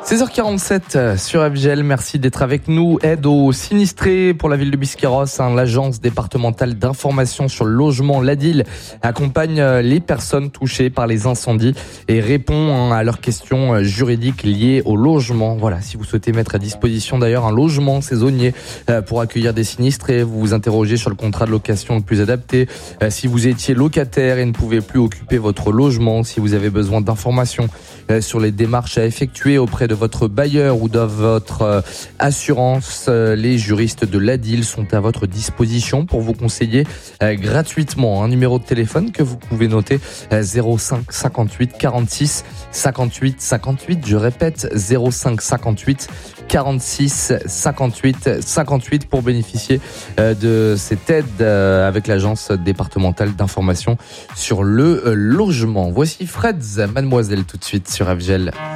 16h47 sur FGL, merci d'être avec nous. Aide aux sinistrés pour la ville de Biscarrosse, l'agence départementale d'information sur le logement, l'ADIL, accompagne les personnes touchées par les incendies et répond à leurs questions juridiques liées au logement. Voilà, si vous souhaitez mettre à disposition d'ailleurs un logement saisonnier pour accueillir des sinistrés, vous vous interrogez sur le contrat de location le plus adapté. Si vous étiez locataire et ne pouvez plus occuper votre logement, si vous avez besoin d'informations sur les démarches à effectuer auprès de votre bailleur ou de votre assurance, les juristes de l'ADIL sont à votre disposition pour vous conseiller gratuitement. Un numéro de téléphone que vous pouvez noter, 05 58 46 58 58. Je répète, 05 58 46 58 58 pour bénéficier de cette aide avec l'agence départementale d'information sur le logement. Voici Freds, Mademoiselle, tout de suite sur FGL.